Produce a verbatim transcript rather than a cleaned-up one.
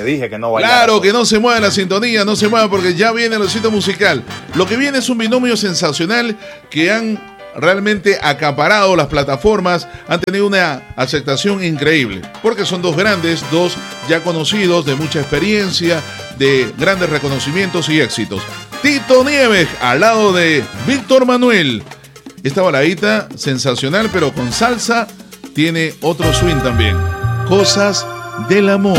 dije que no bailara. Claro, que no se mueva la sintonía, no se mueva porque ya viene el osito musical. Lo que viene es un binomio sensacional que han realmente acaparado las plataformas, han tenido una aceptación increíble, porque son dos grandes, dos ya conocidos, de mucha experiencia, de grandes reconocimientos y éxitos. Tito Nieves, al lado de Víctor Manuel. Esta baladita sensacional, pero con salsa, tiene otro swing también. Cosas del amor.